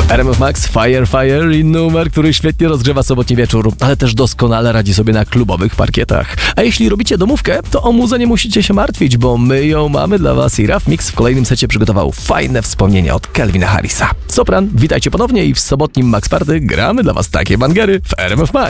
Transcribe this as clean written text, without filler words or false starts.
RMF Max, Fire i numer, który świetnie rozgrzewa sobotni wieczór, ale też doskonale radzi sobie na klubowych parkietach. A jeśli robicie domówkę, to o muzę nie musicie się martwić, bo my ją mamy dla was i Raf Mix w kolejnym secie przygotował fajne wspomnienia od Calvina Harrisa. Sopran, witajcie ponownie i w sobotnim Max Party gramy dla was takie bangery w RMF Max.